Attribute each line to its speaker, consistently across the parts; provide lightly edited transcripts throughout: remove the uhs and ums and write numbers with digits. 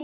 Speaker 1: ดี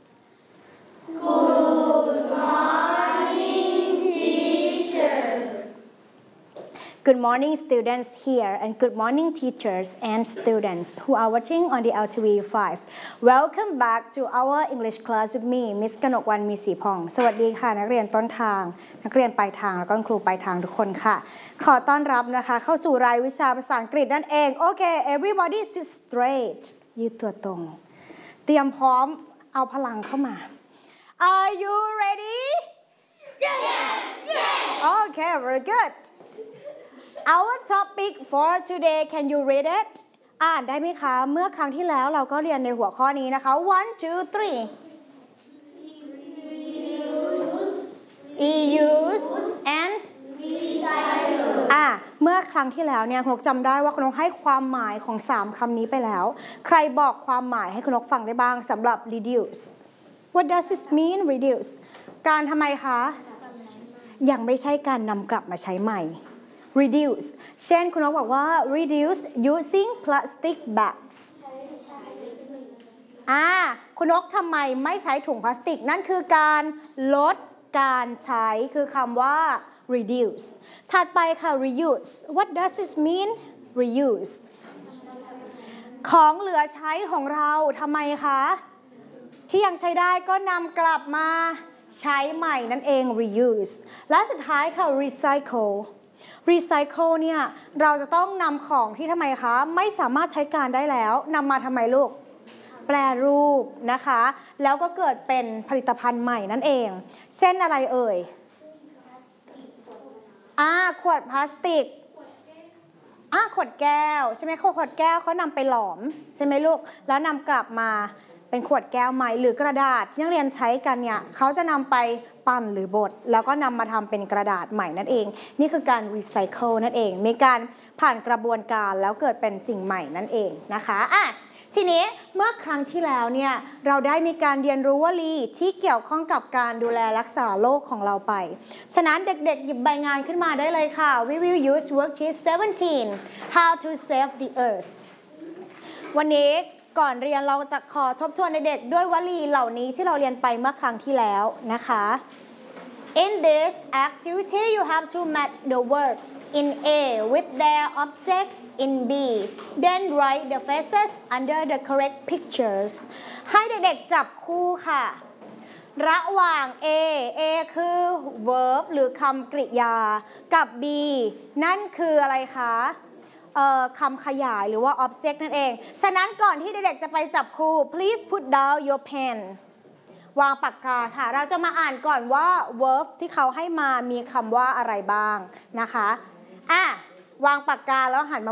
Speaker 2: Good morning, teacher.
Speaker 3: Good morning, students here, and good morning, teachers and students who are watching on the LTV5. Welcome back to our English class with me, Miss กนกวรรณ มีศรีผ่อง สวัสดีค่ะนักเรียนต้นทาง นักเรียนปลายทาง แล้วก็ครูปลายทางทุกคนค่ะ ขอต้อนรับนะคะเข้าสู่รายวิชาภาษาอังกฤษนั่นเอง โอเค everybody sit straight ยืดตัวตรง เตรียมพร้อมเอาพลังเข้ามา Are you ready?
Speaker 2: Yes.
Speaker 3: Okay, very good. Our topic for today, can you read it? อ่านได้ไหมคะ เมื่อครั้งที่แล้วเราก็เรียนในหัวข้อนี้นะคะ 1, 2, 3 reuse and recycle เมื่อครั้งที่แล้วเนี่ยคุณนกจำได้ว่าคุณนกให้ความหมายของ3คำนี้ไปแล้ว ใครบอกความหมายให้คุณนกฟังได้บ้างสำหรับ reduce What does it mean reduce การทำไมคะยังไม่ใช่การนำกลับมาใช้ใหม่reduce เช่นคุณนกบอกว่า reduce using plastic bags คุณนกทำไมไม่ใช้ถุงพลาสติกนั่นคือการลดการใช้คือคำว่า reduce ถัดไปค่ะ reuse What does it mean reuse ของเหลือใช้ของเราทำไมคะที่ยังใช้ได้ก็นำกลับมาใช้ใหม่นั่นเอง reuse และสุดท้ายค่ะ recycle เนี่ยเราจะต้องนำของที่ทำไมคะไม่สามารถใช้การได้แล้วนำมาทำไมลูกแปรรูปนะคะแล้วก็เกิดเป็นผลิตภัณฑ์ใหม่นั่นเองเช่นอะไรเอ่ยขวดพลาสติกขวดแก้วใช่ไหมขวดแก้วเขานำไปหลอมใช่ไหมลูกแล้วนำกลับมาเป็นขวดแก้วใหม่หรือกระดาษที่นักเรียนใช้กันเนี่ยเขาจะนำไปปั่นหรือบดแล้วก็นำมาทำเป็นกระดาษใหม่นั่นเองนี่คือการรีไซเคิลนั่นเองมีการผ่านกระบวนการแล้วเกิดเป็นสิ่งใหม่นั่นเองนะคะทีนี้เมื่อครั้งที่แล้วเนี่ยเราได้มีการเรียนรู้วลีที่เกี่ยวข้องกับการดูแลรักษาโลกของเราไปฉะนั้นเด็กๆหยิบใบงานขึ้นมาได้เลยค่ะ We will use worksheet 17 How to save the earth วันนี้ก่อนเรียนเราจะขอทบทวนเด็กๆด้วยวลีเหล่านี้ที่เราเรียนไปเมื่อครั้งที่แล้วนะคะ In this activity you have to match the verbs in A with their objects in B then write the phrases under the correct pictures ให้เด็กๆจับคู่ค่ะระหว่าง A คือ verb หรือคำกริยากับ B นั่นคืออะไรคะคำขยายหรือว่า object นั่นเองฉะนั้นก่อนที่เด็กๆจะไปจับคู่ please put down your pen วางปากกาค่ะเราจะมาอ่านก่อนว่า verb ที่เขาให้มามีคำว่าอะไรบ้างนะคะวางปากกาแล้วหันมา